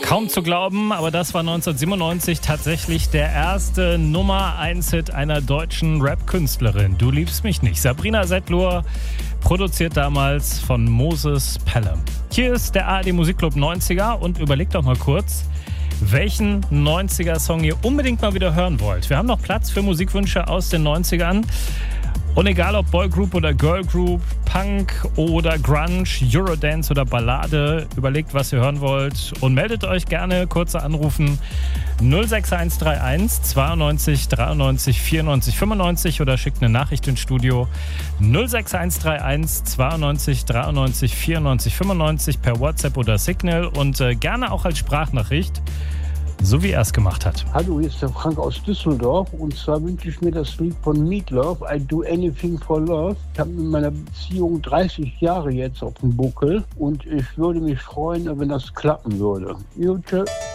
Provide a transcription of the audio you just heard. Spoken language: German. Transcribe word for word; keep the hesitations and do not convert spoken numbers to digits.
Kaum zu glauben, aber das war neunzehnhundertsiebenundneunzig tatsächlich der erste Nummer eins Hit einer deutschen Rap-Künstlerin. Du liebst mich nicht. Sabrina Setlur, produziert damals von Moses Pelham. Hier ist der A R D Musikclub neunziger und überlegt doch mal kurz, welchen neunziger-Song ihr unbedingt mal wieder hören wollt. Wir haben noch Platz für Musikwünsche aus den neunzigern. Und egal ob Boygroup oder Girlgroup, Punk oder Grunge, Eurodance oder Ballade, überlegt, was ihr hören wollt und meldet euch gerne. Kurz anrufen null sechs eins drei eins zweiundneunzig dreiundneunzig vierundneunzig fünfundneunzig oder schickt eine Nachricht ins Studio null sechs eins drei eins zweiundneunzig dreiundneunzig vierundneunzig fünfundneunzig per WhatsApp oder Signal und äh, gerne auch als Sprachnachricht, so wie er es gemacht hat. Hallo, hier ist der Frank aus Düsseldorf und zwar wünsche ich mir das Lied von Meatloaf, I Do Anything for Love. Ich habe in meiner Beziehung dreißig Jahre jetzt auf dem Buckel und ich würde mich freuen, wenn das klappen würde. Jo, tschö.